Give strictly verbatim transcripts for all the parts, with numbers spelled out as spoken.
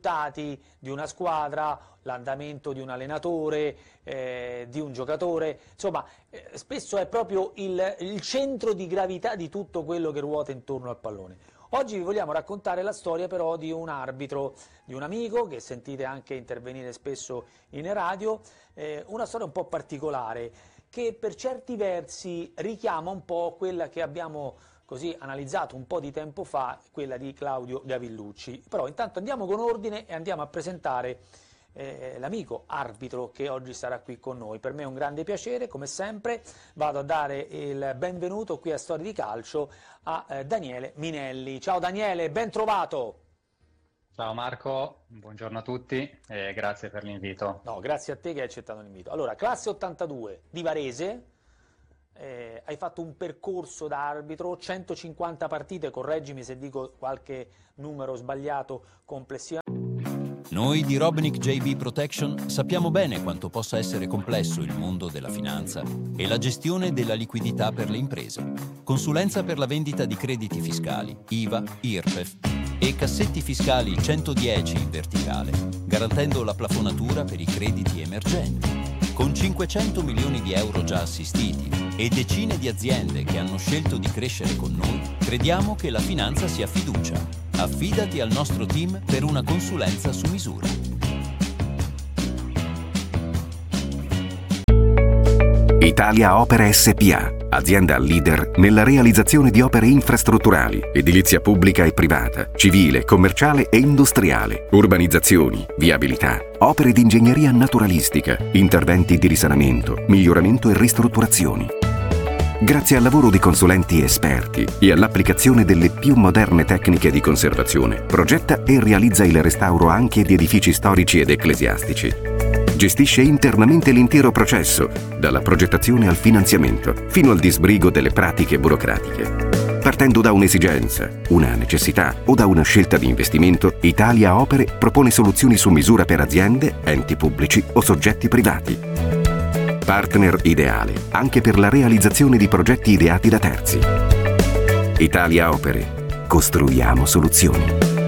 risultati di una squadra, l'andamento di un allenatore, eh, di un giocatore, insomma eh, spesso è proprio il, il centro di gravità di tutto quello che ruota intorno al pallone. Oggi vi vogliamo raccontare la storia però di un arbitro, di un amico che sentite anche intervenire spesso in radio, eh, una storia un po' particolare che per certi versi richiama un po' quella che abbiamo così analizzato un po' di tempo fa, quella di Claudio Gavillucci. Però intanto andiamo con ordine e andiamo a presentare eh, l'amico arbitro che oggi sarà qui con noi. Per me è un grande piacere, come sempre vado a dare il benvenuto qui a Storie di Calcio a eh, Daniele Minelli. Ciao Daniele, ben trovato! Ciao Marco, buongiorno a tutti e grazie per l'invito. No, grazie a te che hai accettato l'invito. Allora, classe ottantadue di Varese, eh, hai fatto un percorso da arbitro, centocinquanta partite, correggimi se dico qualche numero sbagliato complessivamente. Noi di Robnick J B Protection sappiamo bene quanto possa essere complesso il mondo della finanza e la gestione della liquidità per le imprese. Consulenza per la vendita di crediti fiscali, I V A, I R P E F e cassetti fiscali centodieci in verticale, garantendo la plafonatura per i crediti emergenti. Con cinquecento milioni di euro già assistiti e decine di aziende che hanno scelto di crescere con noi, crediamo che la finanza sia fiducia. Affidati al nostro team per una consulenza su misura. Italia Opere S P A, azienda leader nella realizzazione di opere infrastrutturali, edilizia pubblica e privata, civile, commerciale e industriale, urbanizzazioni, viabilità, opere di ingegneria naturalistica, interventi di risanamento, miglioramento e ristrutturazioni. Grazie al lavoro di consulenti esperti e all'applicazione delle più moderne tecniche di conservazione, progetta e realizza il restauro anche di edifici storici ed ecclesiastici. Gestisce internamente l'intero processo, dalla progettazione al finanziamento, fino al disbrigo delle pratiche burocratiche. Partendo da un'esigenza, una necessità o da una scelta di investimento, Italia Opere propone soluzioni su misura per aziende, enti pubblici o soggetti privati. Partner ideale anche per la realizzazione di progetti ideati da terzi. Italia Opere. Costruiamo soluzioni.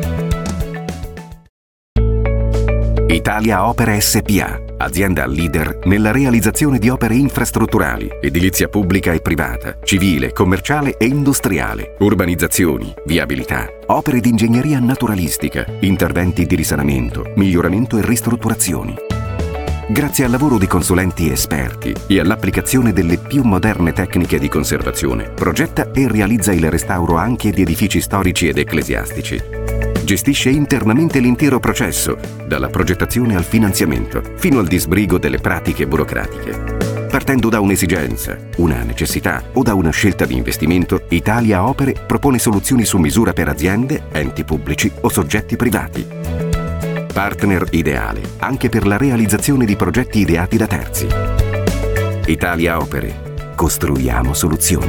Italia Opere S P A, azienda leader nella realizzazione di opere infrastrutturali, edilizia pubblica e privata, civile, commerciale e industriale, urbanizzazioni, viabilità, opere di ingegneria naturalistica, interventi di risanamento, miglioramento e ristrutturazioni. Grazie al lavoro di consulenti esperti e all'applicazione delle più moderne tecniche di conservazione, progetta e realizza il restauro anche di edifici storici ed ecclesiastici. Gestisce internamente l'intero processo, dalla progettazione al finanziamento, fino al disbrigo delle pratiche burocratiche. Partendo da un'esigenza, una necessità o da una scelta di investimento, Italia Opere propone soluzioni su misura per aziende, enti pubblici o soggetti privati. Partner ideale anche per la realizzazione di progetti ideati da terzi. Italia Opere. Costruiamo soluzioni.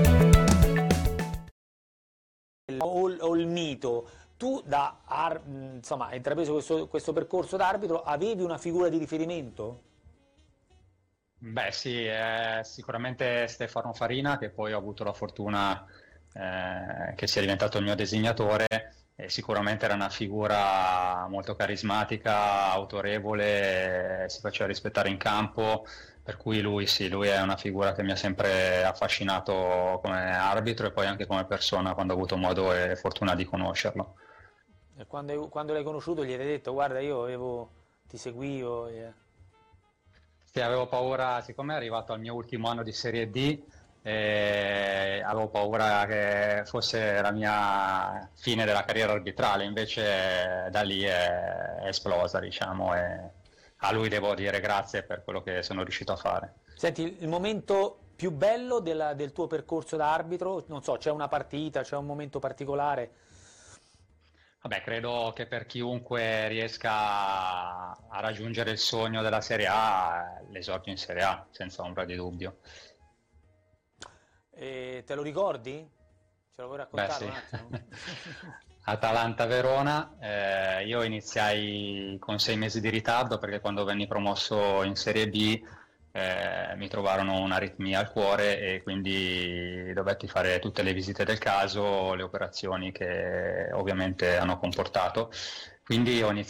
O, o il mito, tu da ar, insomma, hai intrapreso questo, questo percorso d'arbitro, avevi una figura di riferimento? Beh sì, eh, sicuramente Stefano Farina, che poi ho avuto la fortuna eh, che sia diventato il mio designatore. E sicuramente era una figura molto carismatica, autorevole, si faceva rispettare in campo, per cui lui sì, lui è una figura che mi ha sempre affascinato come arbitro e poi anche come persona quando ho avuto modo e fortuna di conoscerlo. E quando, quando l'hai conosciuto gli hai detto guarda io avevo, ti seguivo? E... Sì, avevo paura, siccome è arrivato al mio ultimo anno di Serie D, e avevo paura che fosse la mia fine della carriera arbitrale, invece da lì è, è esplosa, diciamo, e a lui devo dire grazie per quello che sono riuscito a fare. Senti, il momento più bello della, del tuo percorso da arbitro, non so, c'è una partita, c'è un momento particolare? Vabbè, credo che per chiunque riesca a raggiungere il sogno della Serie A, l'esordio in Serie A, senza ombra di dubbio. E te lo ricordi? Ce lo vuoi raccontare? Beh, sì. Un attimo? Atalanta-Verona, eh, io iniziai con sei mesi di ritardo perché quando venni promosso in Serie B eh, mi trovarono un'aritmia al cuore e quindi dovetti fare tutte le visite del caso, le operazioni che ovviamente hanno comportato. Quindi ho iniziato